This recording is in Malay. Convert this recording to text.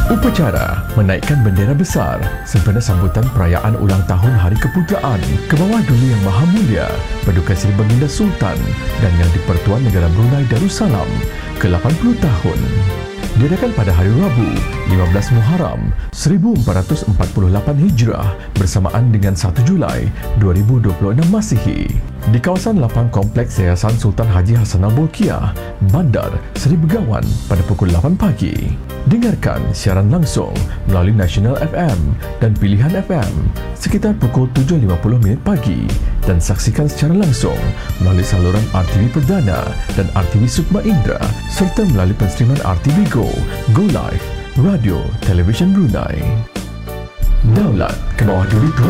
Upacara menaikkan bendera besar sempena sambutan perayaan ulang tahun Hari Keputeraan ke bawah Duli Yang Maha Mulia Paduka Seri Baginda Sultan dan Yang di-Pertuan Negara Brunei Darussalam ke-80 tahun. Diadakan pada hari Rabu, 15 Muharram 1448 Hijrah bersamaan dengan 1 Julai 2026 Masihi di kawasan lapang Kompleks Yayasan Sultan Haji Hassanal Bolkiah, Bandar Seri Begawan pada pukul 8 pagi. Dengarkan siaran langsung melalui Nasional FM dan Pilihan FM sekitar pukul 7.50 pagi dan saksikan secara langsung melalui saluran RTV Perdana dan RTV Sukma Indra serta melalui penstreaman RTV Go, Go Live, Radio, Television Brunei. Daulat ke bawah Duli Tuan